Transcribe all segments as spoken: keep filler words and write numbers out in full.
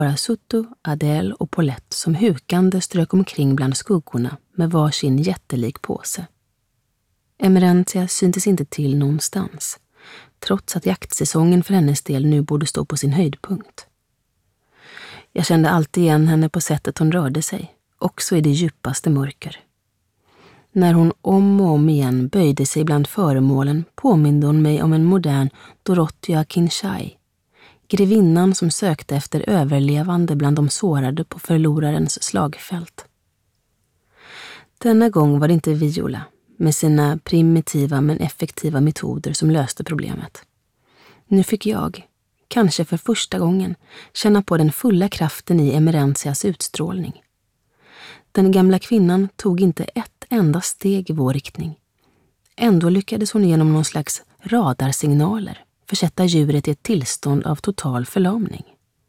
bara Sutto, Adele och Paulette som hukande strök omkring bland skuggorna med varsin jättelik påse. Emerentia syntes inte till någonstans, trots att jaktsäsongen för hennes del nu borde stå på sin höjdpunkt. Jag kände alltid igen henne på sättet hon rörde sig, också i det djupaste mörker. När hon om och om igen böjde sig bland föremålen påminde hon mig om en modern Dorothea Kinshai, grevinnan som sökte efter överlevande bland de sårade på förlorarens slagfält. Denna gång var det inte Viola med sina primitiva men effektiva metoder som löste problemet. Nu fick jag, kanske för första gången, känna på den fulla kraften i Emerentias utstrålning. Den gamla kvinnan tog inte ett enda steg i vår riktning. Ändå lyckades hon genom någon slags radarsignaler försätta djuret i ett tillstånd av total förlamning.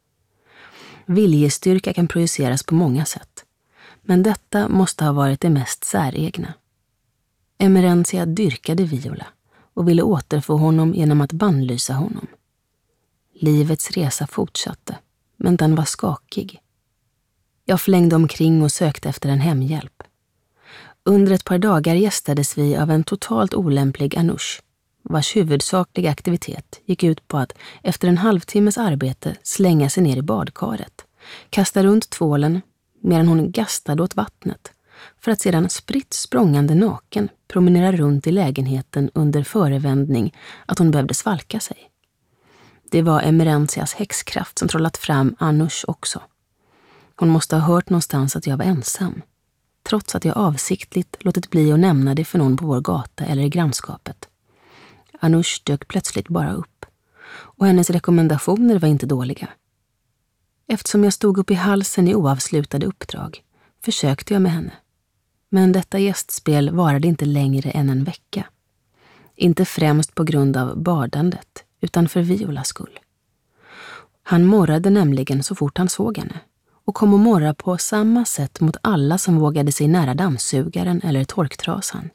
Viljestyrka kan projiceras på många sätt, men detta måste ha varit det mest säregna. Emerentia dyrkade Viola och ville återfå honom genom att bannlysa honom. Livets resa fortsatte, men den var skakig. Jag flängde omkring och sökte efter en hemhjälp. Under ett par dagar gästades vi av en totalt olämplig Anush, vars huvudsakliga aktivitet gick ut på att efter en halvtimmes arbete slänga sig ner i badkaret, kasta runt tvålen medan hon gastade åt vattnet, för att sedan spritt språngande naken promenera runt i lägenheten under förevändning att hon behövde svalka sig. Det var Emerentias häxkraft som trollat fram Anush också. Hon måste ha hört någonstans att jag var ensam, trots att jag avsiktligt låtit bli att nämna det för någon på vår gata eller i grannskapet. Anush dök plötsligt bara upp, och hennes rekommendationer var inte dåliga. Eftersom jag stod upp i halsen i oavslutade uppdrag försökte jag med henne. Men detta gästspel varade inte längre än en vecka. Inte främst på grund av badandet, utan för Violas skull. Han morrade nämligen så fort han såg henne, och kom att morra på samma sätt mot alla som vågade sig nära dammsugaren eller torktrasan.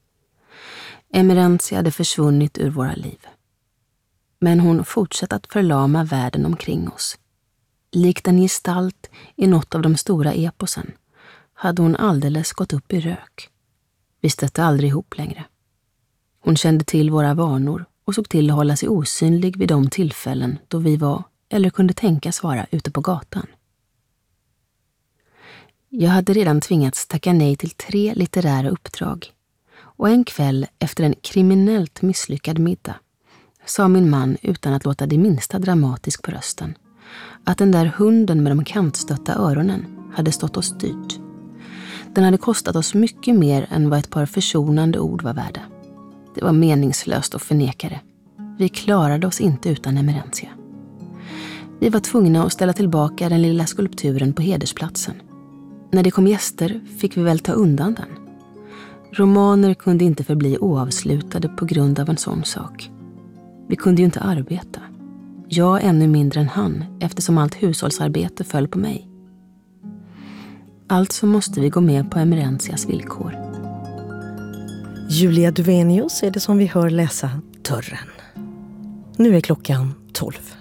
Emerentia hade försvunnit ur våra liv. Men hon fortsatte att förlama världen omkring oss. Likt en gestalt i något av de stora eposen hade hon alldeles gått upp i rök. Vi stötte aldrig ihop längre. Hon kände till våra vanor och såg till att hålla sig osynlig vid de tillfällen då vi var, eller kunde tänkas vara, ute på gatan. Jag hade redan tvingats tacka nej till tre litterära uppdrag, och en kväll efter en kriminellt misslyckad middag sa min man utan att låta det minsta dramatisk på rösten att den där hunden med de kantstötta öronen hade stått oss dyrt. Den hade kostat oss mycket mer än vad ett par försonande ord var värda. Det var meningslöst att förneka det. Vi klarade oss inte utan Emerentia. Vi var tvungna att ställa tillbaka den lilla skulpturen på hedersplatsen. När det kom gäster fick vi väl ta undan den. Romaner kunde inte förbli oavslutade på grund av en sån sak. Vi kunde ju inte arbeta. Jag ännu mindre än han, eftersom allt hushållsarbete föll på mig. Alltså måste vi gå med på Emerentias villkor. Julia Duvenius är det som vi hör läsa Dörren. Nu är klockan tolv.